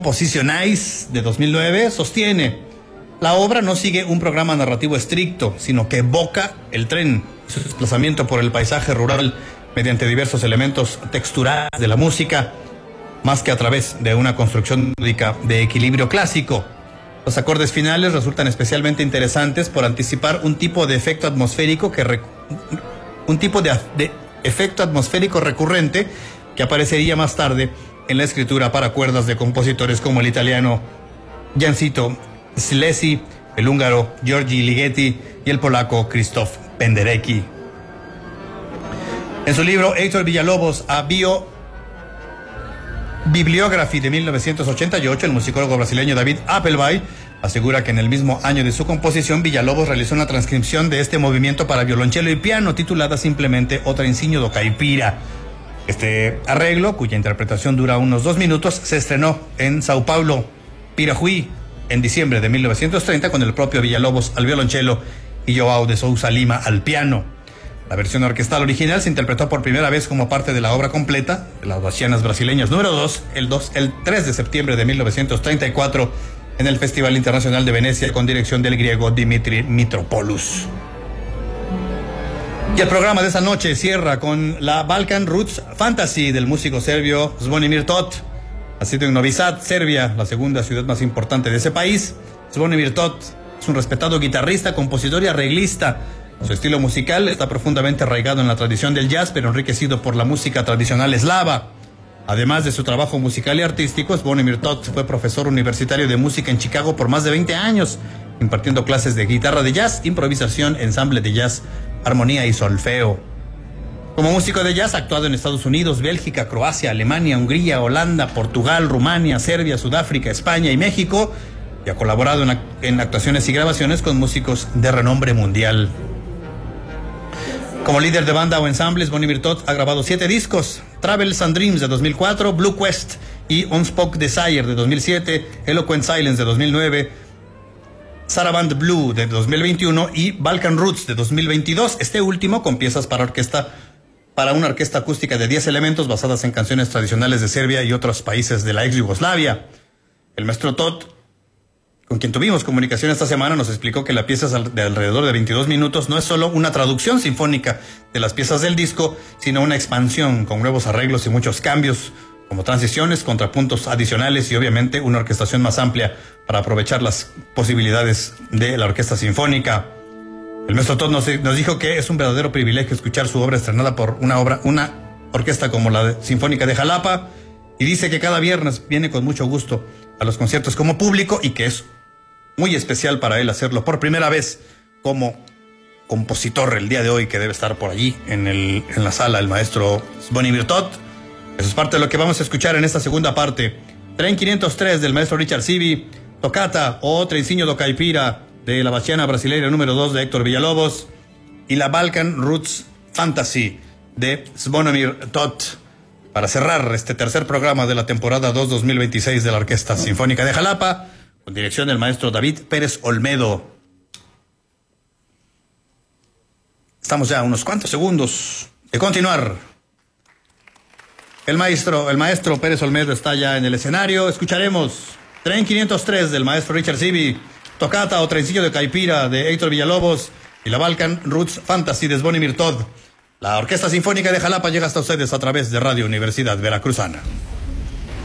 Posicionáis de 2009 sostiene: la obra no sigue un programa narrativo estricto, sino que evoca el tren y su desplazamiento por el paisaje rural mediante diversos elementos texturales de la música, más que a través de una construcción melódica de equilibrio clásico. Los acordes finales resultan especialmente interesantes por anticipar un tipo de efecto atmosférico efecto atmosférico recurrente que aparecería más tarde en la escritura para cuerdas de compositores como el italiano Jancito Slesi, el húngaro György Ligeti y el polaco Krzysztof Penderecki. En su libro Héctor Villalobos, A Bibliography de 1988, el musicólogo brasileño David Appleby asegura que en el mismo año de su composición, Villalobos realizó una transcripción de este movimiento para violonchelo y piano titulada simplemente O Trencinho do Caipira. Este arreglo, cuya interpretación dura unos 2 minutos, se estrenó en Sao Paulo, Pirajuí, en diciembre de 1930, con el propio Villalobos al violonchelo y João de Sousa Lima al piano. La versión orquestal original se interpretó por primera vez como parte de la obra completa, Las Bachianas Brasileñas número 2, el 3 de septiembre de 1934, en el Festival Internacional de Venecia, con dirección del griego Dimitri Mitropoulos. Y el programa de esa noche cierra con la Balkan Roots Fantasy del músico serbio Zvonimir Tot. Nacido en Novi Sad, Serbia, la segunda ciudad más importante de ese país, Zvonimir Tot es un respetado guitarrista, compositor y arreglista. Su estilo musical está profundamente arraigado en la tradición del jazz, pero enriquecido por la música tradicional eslava. Además de su trabajo musical y artístico, Zvonimir Tot fue profesor universitario de música en Chicago por más de 20 años, impartiendo clases de guitarra de jazz, improvisación, ensamble de jazz, armonía y solfeo. Como músico de jazz ha actuado en Estados Unidos, Bélgica, Croacia, Alemania, Hungría, Holanda, Portugal, Rumania, Serbia, Sudáfrica, España y México, y ha colaborado en actuaciones y grabaciones con músicos de renombre mundial. Como líder de banda o ensamble, Zvonimir Tot ha grabado 7 discos: Travels and Dreams de 2004, Blue Quest y Unspoke Desire de 2007, Eloquent Silence de 2009, Saraband Blue de 2021 y Balkan Roots de 2022, este último con piezas para una orquesta acústica de 10 elementos basadas en canciones tradicionales de Serbia y otros países de la ex Yugoslavia. El maestro Tot, con quien tuvimos comunicación esta semana, nos explicó que la pieza de alrededor de 22 minutos no es solo una traducción sinfónica de las piezas del disco, sino una expansión con nuevos arreglos y muchos cambios, como transiciones, contrapuntos adicionales y obviamente una orquestación más amplia para aprovechar las posibilidades de la orquesta sinfónica. El maestro Tot nos dijo que es un verdadero privilegio escuchar su obra estrenada por una orquesta como la Sinfónica de Jalapa, y dice que cada viernes viene con mucho gusto a los conciertos como público y que es muy especial para él hacerlo por primera vez como compositor el día de hoy, que debe estar por allí en la sala el maestro Zvonimir Tot. Eso es parte de lo que vamos a escuchar en esta segunda parte. Tren 503 del maestro Richard Sivi, Toccata o Trencinho do Caipira de la Bachiana Brasileira número 2 de Héctor Villalobos, y la Balkan Roots Fantasy de Zvonimir Tot, para cerrar este tercer programa de la temporada 2 2026 de la Orquesta Sinfónica de Jalapa, con dirección del maestro David Pérez Olmedo. Estamos ya a unos cuantos segundos de continuar. El maestro Pérez Olmedo está ya en el escenario. Escucharemos Tren 503 del maestro Richard Sivi, Toccata o Trencillo de Caipira de Héctor Villalobos y la Balkan Roots Fantasy de Zvonimir Tot. La Orquesta Sinfónica de Jalapa llega hasta ustedes a través de Radio Universidad Veracruzana.